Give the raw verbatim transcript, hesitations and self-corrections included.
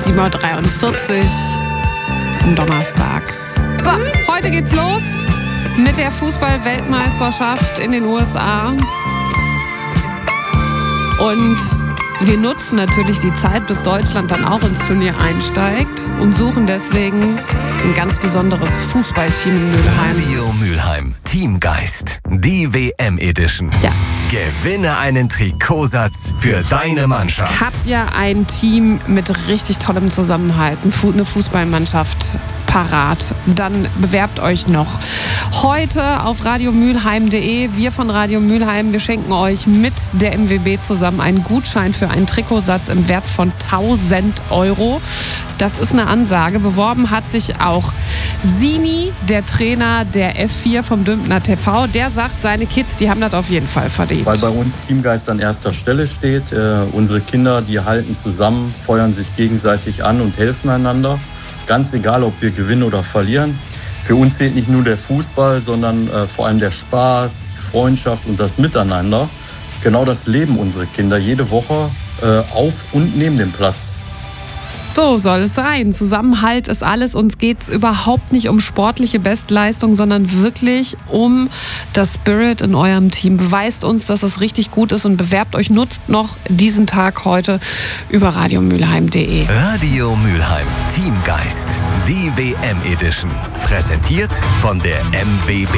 sieben Uhr dreiundvierzig am Donnerstag. So, heute geht's los mit der Fußball-Weltmeisterschaft in den U S A. Und wir nutzen natürlich die Zeit, bis Deutschland dann auch ins Turnier einsteigt und suchen deswegen ein ganz besonderes Fußballteam in Mülheim. Radio Mülheim, Teamgeist, die W M-Edition. Ja. Gewinne einen Trikotsatz für deine Mannschaft. Ich habe ja ein Team mit richtig tollem Zusammenhalt, eine Fußballmannschaft parat. Dann bewerbt euch noch. Heute auf radio mülheim punkt de. Wir von Radio Mülheim, wir schenken euch mit der M W B zusammen einen Gutschein für einen Trikotsatz im Wert von tausend Euro. Das ist eine Ansage. Beworben hat sich auch Sini, der Trainer der F vier vom Dümpner T V. Der sagt, seine Kids, die haben das auf jeden Fall verdient. Weil bei uns Teamgeist an erster Stelle steht. Äh, unsere Kinder, die halten zusammen, feuern sich gegenseitig an und helfen einander. Ganz egal, ob wir gewinnen oder verlieren. Für uns zählt nicht nur der Fußball, sondern äh, vor allem der Spaß, die Freundschaft und das Miteinander. Genau das leben unsere Kinder jede Woche äh, auf und neben dem Platz. So soll es sein. Zusammenhalt ist alles. Uns geht es überhaupt nicht um sportliche Bestleistung, sondern wirklich um das Spirit in eurem Team. Beweist uns, dass es richtig gut ist und bewerbt euch, nutzt noch diesen Tag heute über radio mülheim punkt de. Radio Mülheim, Teamgeist, die W M-Edition. Präsentiert von der M W B.